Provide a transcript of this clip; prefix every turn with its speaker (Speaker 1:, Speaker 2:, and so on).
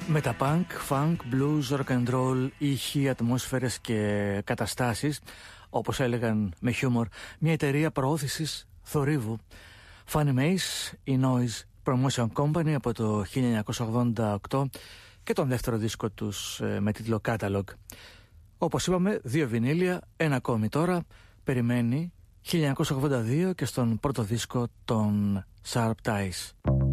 Speaker 1: Μεταπunk, funk, blues, rock and roll, ήχοι, ατμόσφαιρες και καταστάσεις, όπως έλεγαν με χιούμορ μια εταιρεία προώθησης θορύβου. Funny Mace, η Noise Promotion Company από το 1988 και τον δεύτερο δίσκο τους με τίτλο Catalog. Όπως είπαμε, 2 βινίλια, ένα ακόμη τώρα περιμένει, 1982 και στον πρώτο δίσκο των Sharp Ties.